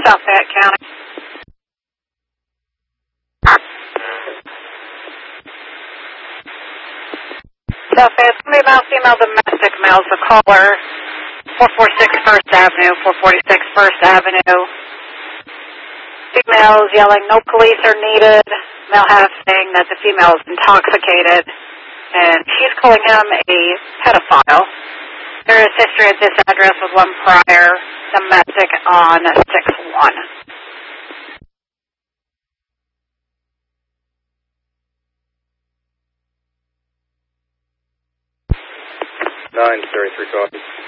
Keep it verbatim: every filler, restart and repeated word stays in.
South Fayette County. South Fayette, it's going to be male, female, domestic males. The caller, four forty-six First Avenue, four forty-six First Avenue. Females yelling, no police are needed. Male half saying that the female is intoxicated, and she's calling him a pedophile. There is history at this address with one prior domestic on six one. nine thirty-three copy.